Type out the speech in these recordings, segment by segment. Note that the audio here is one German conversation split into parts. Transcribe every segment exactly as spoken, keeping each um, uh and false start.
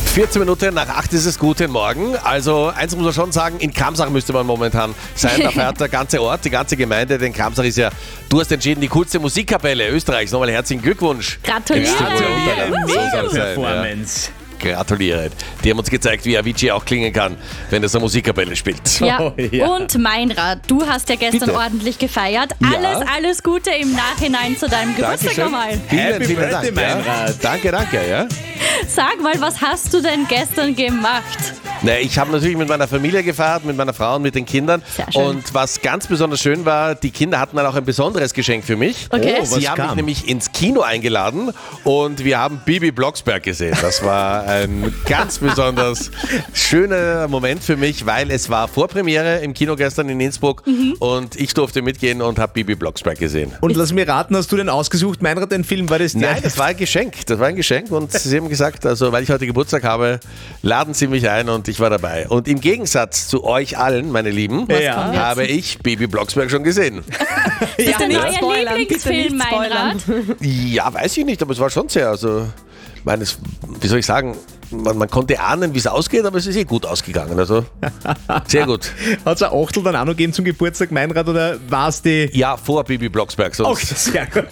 vierzehn Minuten nach acht ist es. Guten Morgen. Also eins muss man schon sagen, in Kramsach müsste man momentan sein. Da feiert der ganze Ort, die ganze Gemeinde. Denn Kramsach ist ja, du hast entschieden, die coolste Musikkapelle Österreichs. Nochmal herzlichen Glückwunsch. Gratuliere. Gratuliere. Mega So sein, Performance. ja. Gratuliere. Die haben uns gezeigt, wie Avicii auch klingen kann, wenn es eine Musikkapelle spielt. Ja. Oh, ja. Und Meinrad, du hast ja gestern Bitte. ordentlich gefeiert. Ja. Alles, alles Gute im Nachhinein zu deinem Geburtstag Dankeschön. nochmal. Vielen, Happy vielen Birthday, Dank. Ja. Meinrad. Danke, danke. Ja. Sag mal, was hast du denn gestern gemacht? Na, ich habe natürlich mit meiner Familie gefeiert, mit meiner Frau und mit den Kindern. Sehr schön. Und was ganz besonders schön war, die Kinder hatten dann auch ein besonderes Geschenk für mich. Okay. Oh, was Sie haben mich kam? nämlich ins Kino eingeladen und wir haben Bibi Blocksberg gesehen. Das war ein ganz besonders schöner Moment für mich, weil es war Vorpremiere im Kino gestern in Innsbruck Mhm. und ich durfte mitgehen und habe Bibi Blocksberg gesehen. Und lass mir raten, hast du denn ausgesucht? Meinrad, den Film war das der? Nein, das war ein Geschenk. Das war ein Geschenk und sie haben gesagt, also weil ich heute Geburtstag habe, laden Sie mich ein und ich war dabei. Und im Gegensatz zu euch allen, meine Lieben, Ja. kommt jetzt? habe ich Bibi Blocksberg schon gesehen. Das ist der nicht neue spoilern, Lieblingsfilm, bitte nicht Meinrad. Ja, weiß ich nicht, aber es war schon sehr, also, ich meine, es, wie soll ich sagen, man, man konnte ahnen, wie es ausgeht, aber es ist eh gut ausgegangen, also sehr gut. Hat es ein Achtel dann auch noch gegeben zum Geburtstag, Meinrad, oder war es die... Ja, vor Bibi Blocksberg, sonst. Okay, sehr gut.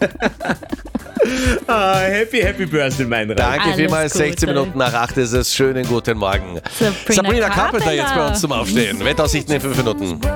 ah, happy, happy Birthday, Meinrad. Danke Alles vielmals, Gute. sechzehn Minuten nach acht ist es. Schönen guten Morgen. Sabrina Sabrina Carpenter Carpenter. jetzt bei uns zum Aufstehen. Wetteraussichten in fünf Minuten.